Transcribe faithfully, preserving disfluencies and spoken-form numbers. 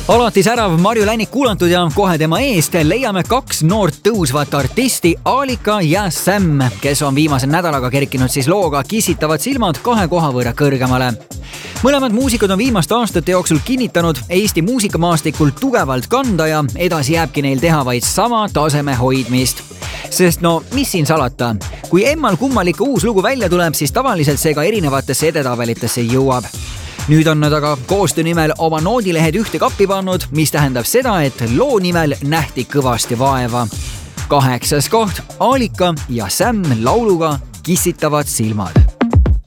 Alati särav Marju Lännik kuulantud ja kohe tema eest leiame kaks noort tõusvat artisti Alika ja Sam, kes on viimase nädalaga kerkinud siis looga Kissitavad silmad kahe koha võrra kõrgemale. Mõlemad muusikud on viimaste aastate jooksul kinnitanud Eesti muusikamaastikul tugevalt kanda ja edasi jääbki neil teha vaid sama taseme hoidmist. Sest no, mis siin salata? Kui emmal kummal ikka uus lugu välja tuleb, siis tavaliselt see ka erinevatesse edetabelitesse jõuab. Nüüd on nad aga koostöö nimel oma noodilehed ühte kappi pannud, mis tähendab seda, et loo nimel nähti kõvasti vaeva. Kaheksas koht Alika ja Sam lauluga Kissitavad silmad.